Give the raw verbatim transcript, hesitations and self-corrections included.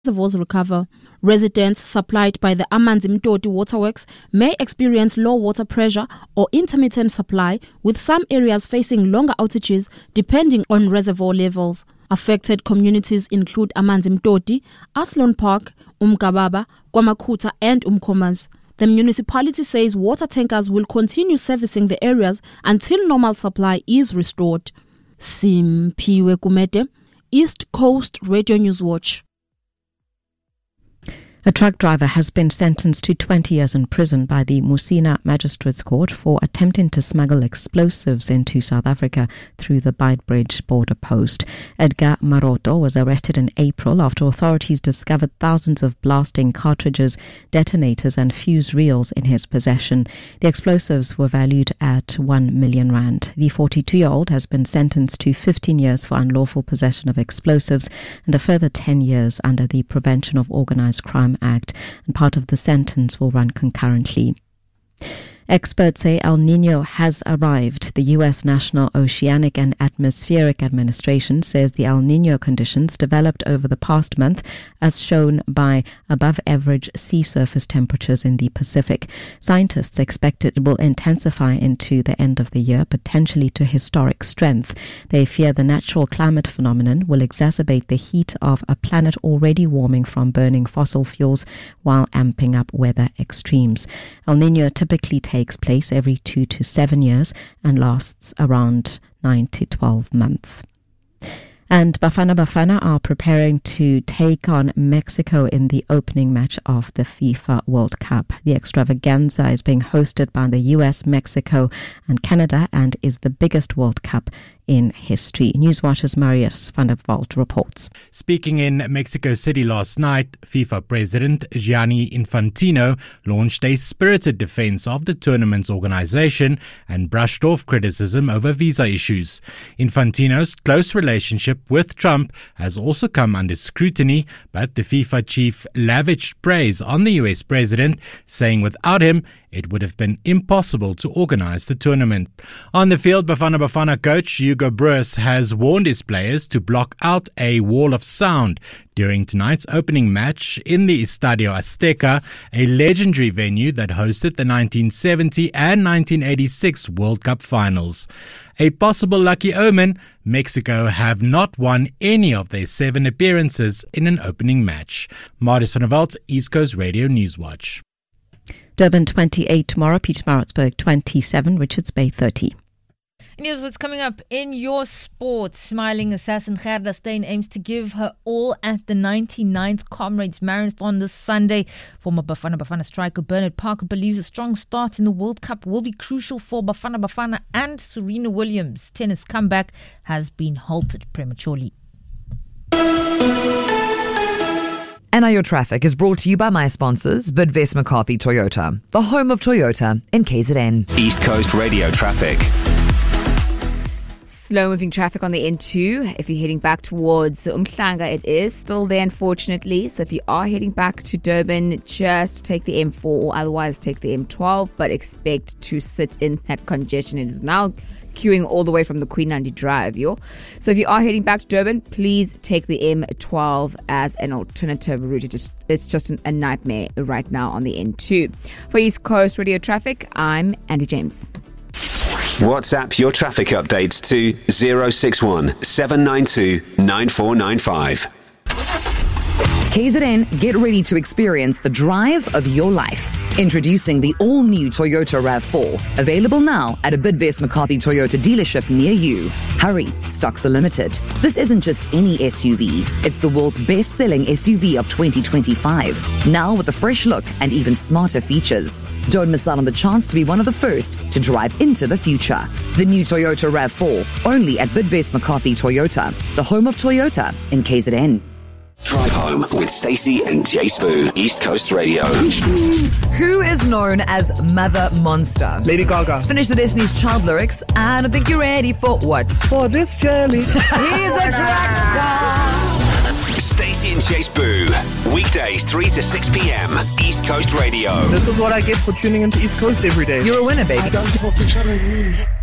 reservoirs recover. Residents supplied by the Amanzi Mtoti Waterworks may experience low water pressure or intermittent supply, with some areas facing longer outages depending on reservoir levels. Affected communities include Amanzi Mtoti, Athlone Park, Umgababa, Kwamakhuta and Umkomas. The municipality says water tankers will continue servicing the areas until normal supply is restored. Simpiwe Kumete, East Coast Radio News Watch. A truck driver has been sentenced to twenty years in prison by the Musina Magistrates Court for attempting to smuggle explosives into South Africa through the Beitbridge border post. Edgar Maroto was arrested in April after authorities discovered thousands of blasting cartridges, detonators and fuse reels in his possession. The explosives were valued at one million rand. The forty-two-year-old has been sentenced to fifteen years for unlawful possession of explosives and a further ten years under the Prevention of Organised Crime Act, and part of the sentence will run concurrently. Experts say El Niño has arrived. The U S National Oceanic and Atmospheric Administration says the El Niño conditions developed over the past month as shown by above-average sea surface temperatures in the Pacific. Scientists expect it will intensify into the end of the year, potentially to historic strength. They fear the natural climate phenomenon will exacerbate the heat of a planet already warming from burning fossil fuels while amping up weather extremes. El Niño typically takes takes place every two to seven years and lasts around nine to twelve months. And Bafana Bafana are preparing to take on Mexico in the opening match of the FIFA World Cup. The extravaganza is being hosted by the U S, Mexico and Canada and is the biggest World Cup in history. Newswatch's Marius van der Walt reports. Speaking in Mexico City last night, FIFA President Gianni Infantino launched a spirited defense of the tournament's organization and brushed off criticism over visa issues. Infantino's close relationship with Trump has also come under scrutiny, but the FIFA chief lavished praise on the U S president, saying without him, it would have been impossible to organize the tournament. On the field, Bafana Bafana coach Hugo Broos has warned his players to block out a wall of sound during tonight's opening match in the Estadio Azteca, a legendary venue that hosted the nineteen seventy and nineteen eighty-six World Cup finals. A possible lucky omen, Mexico have not won any of their seven appearances in an opening match. Marius van der Walt, East Coast Radio Newswatch. Durban twenty-eight tomorrow, Pietermaritzburg twenty-seven, Richards Bay thirty. And here's what's coming up in your sports. Smiling assassin Gerda Steyn aims to give her all at the ninety-ninth Comrades Marathon this Sunday. Former Bafana Bafana striker Bernard Parker believes a strong start in the World Cup will be crucial for Bafana Bafana and Serena Williams' tennis comeback has been halted prematurely. And Now Your Traffic is brought to you by my sponsors, Bidvest McCarthy Toyota, the home of Toyota in K Z N. East Coast Radio Traffic. Slow-moving traffic on the N two. If you're heading back towards Umhlanga, it is still there, unfortunately. So if you are heading back to Durban, just take the M four or otherwise take the M twelve, but expect to sit in that congestion. It is now queuing all the way from the Queen Nandi Drive, yo. So if you are heading back to Durban, please take the M twelve as an alternative route. It just, it's just a nightmare right now on the N two. For East Coast Radio Traffic, I'm Andy James. WhatsApp your traffic updates to zero six one seven nine two nine four nine five. K Z N, get ready to experience the drive of your life. Introducing the all-new Toyota RAV four. Available now at a Bidvest McCarthy Toyota dealership near you. Hurry, stocks are limited. This isn't just any S U V. It's the world's best-selling S U V of twenty twenty-five. Now with a fresh look and even smarter features. Don't miss out on the chance to be one of the first to drive into the future. The new Toyota RAV four, only at Bidvest McCarthy Toyota, the home of Toyota in K Z N. Drive home with Stacey and Jay Spoo, East Coast Radio. Who is known as Mother Monster? Lady Gaga. Finish the Destiny's Child lyrics, and I think you're ready for what? For this journey. He's a track star. Stacey and Jay Spoo, weekdays three to six p.m. East Coast Radio. This is what I get for tuning into East Coast every day. You're a winner, baby. I don't give up for